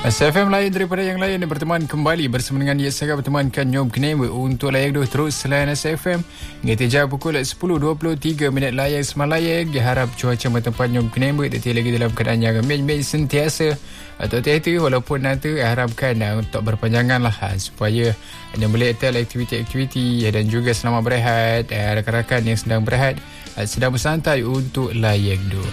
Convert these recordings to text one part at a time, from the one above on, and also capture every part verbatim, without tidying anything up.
S F M lain daripada yang lain dan berteman kembali bersama dengan dia saya bertemankan Nyom Kenema untuk layak dua terus selain S F M hingga tejak pukul sepuluh dua puluh tiga minit layak semalayak. Diharap cuaca bertempat Nyom Kenema tetap lagi dalam keadaan yang mej-mej sentiasa atau hati-hati walaupun nanti harapkan uh, untuk berpanjangan lah uh, supaya anda boleh attend aktiviti-aktiviti uh, dan juga selamat berehat uh, rakan-rakan yang sedang berehat uh, sedang bersantai untuk layak dua.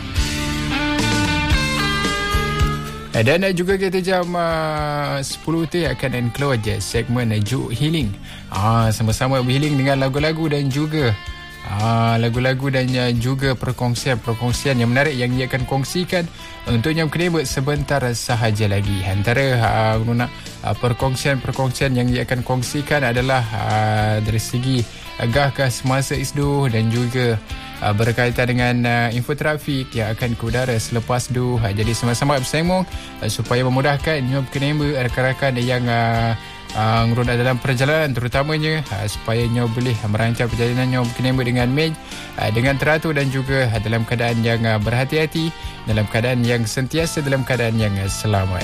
Dan juga kita jam uh, sepuluh tu akan enclose segmen uh, Juk Healing. Ah, sama-sama berhealing dengan lagu-lagu dan juga ah, lagu-lagu dan uh, juga perkongsian-perkongsian yang menarik yang ia akan kongsikan untuk Nyom Kenema sebentar sahaja lagi. Antara uh, uh, perkongsian-perkongsian yang ia akan kongsikan adalah uh, dari segi uh, gah-gah semasa isdu dan juga Uh, berkaitan dengan uh, info trafik yang akan ke udara selepas tu. Uh, jadi sama-sama bersama uh, supaya memudahkan Nyom Kenema rakan-rakan yang uh, uh, ngeroda dalam perjalanan terutamanya uh, supaya Nyom boleh uh, merancang perjalanan Nyom Kenema dengan mej, uh, dengan teratur dan juga uh, dalam keadaan yang uh, berhati-hati, dalam keadaan yang sentiasa dalam keadaan yang uh, selamat.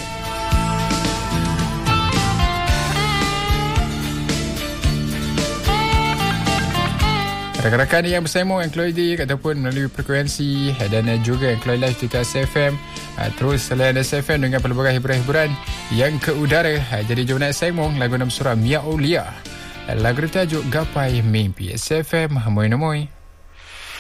Rakan-rakan yang bersama Encloidik ataupun melalui frekuensi dan juga Encloid Live di S F M, terus selain S F M dengan pelbagai hiburan-hiburan yang ke udara. Jadi jom nak sembang lagu enam surah Mia Aulia, lagu bertajuk Gapai Mimpi. S F M Moy Nomoy.